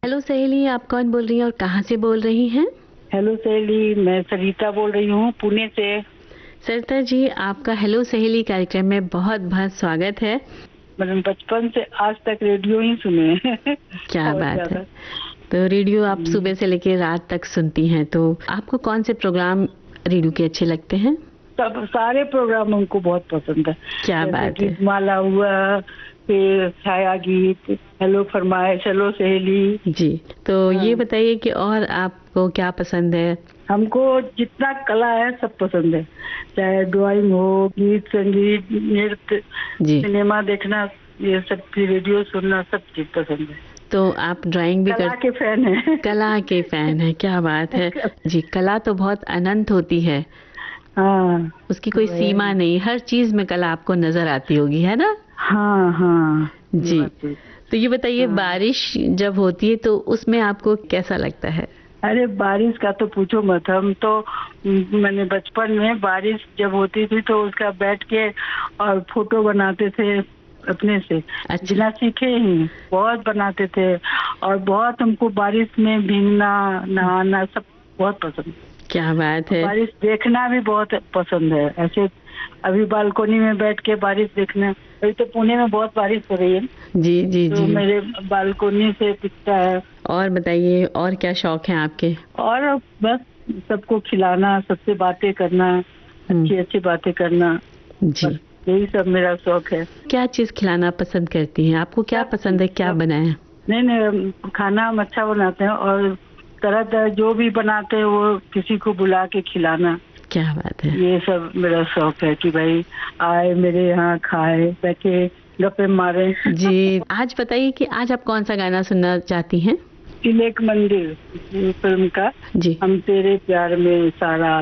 Hello सहेली, आप कौन बोल रही हैं और कहाँ से बोल रही हैं? हेलो सहेली, मैं सरिता बोल रही हूँ पुणे से। सरिता जी, आपका हेलो सहेली कार्यक्रम में बहुत बहुत स्वागत है। मैंने बचपन से आज तक रेडियो ही सुने हैं। क्या बहुत बात है। ज्यादा। तो रेडियो आप सुबह से लेकर रात तक सुनती हैं, तो आपको कौन से प्रोग्राम रेडियो के अच्छे लगते हैं? सब सारे प्रोग्राम हमको बहुत पसंद है। क्या जैसे बात है। गीतमाला हुआ, फिर छाया गीत, हेलो फरमाइश, हेलो सहेली। जी, तो हाँ। ये बताइए कि और आपको क्या पसंद है? हमको जितना कला है सब पसंद है, चाहे ड्राइंग हो, गीत संगीत, नृत्य, जी, सिनेमा देखना, ये सब चीज, रेडियो सुनना, सब चीज पसंद है। तो आप ड्राइंग भी कला के फैन है। कला के फैन हैं, क्या बात है। जी, कला तो बहुत अनंत होती है, हाँ, उसकी तो कोई सीमा नहीं, हर चीज में कला आपको नजर आती होगी, है ना? हाँ हाँ, ये जी, बात तो। तो ये बताइए, हाँ। बारिश जब होती है तो उसमें आपको कैसा लगता है? अरे बारिश का तो पूछो मत। हम तो मैंने बचपन में बारिश जब होती थी तो उसका बैठ के और फोटो बनाते थे अपने से। अच्छा। बिना सीखे ही बहुत बनाते थे। और बहुत हमको बारिश में भीगना, नहाना सब बहुत पसंद। क्या बात है। बारिश देखना भी बहुत पसंद है। ऐसे अभी बालकोनी में बैठ के बारिश देखना। अभी तो पुणे में बहुत बारिश हो रही है, जी जी तो जी। मेरे बालकोनी से दिखता है। और बताइए, और क्या शौक है आपके? और बस सबको खिलाना, सबसे बातें करना, अच्छी अच्छी बातें करना, जी। बस यही सब मेरा शौक है। क्या चीज खिलाना पसंद करती हैं? आपको क्या पसंद है, क्या बनाएं? नहीं नहीं, खाना हम अच्छा बनाते हैं और तरह तरह जो भी बनाते हैं वो किसी को बुला के खिलाना। क्या बात है। ये सब मेरा शौक है कि भाई आए मेरे यहाँ, खाए, बैठे, गप्पे मारे। जी, आज बताइए कि आज आप कौन सा गाना सुनना चाहती हैं? तिलक मंदिर फिल्म का जी। हम तेरे प्यार में सारा